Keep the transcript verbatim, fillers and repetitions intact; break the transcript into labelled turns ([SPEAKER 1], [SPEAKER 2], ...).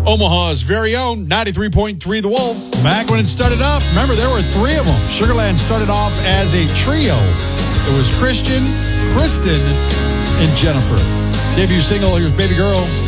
[SPEAKER 1] Omaha's very own ninety-three point three The Wolf.
[SPEAKER 2] Back when it started up, remember, there were three of them. Sugarland started off as a trio. It was Christian, Kristen, and Jennifer. Debut single, here's Baby Girl.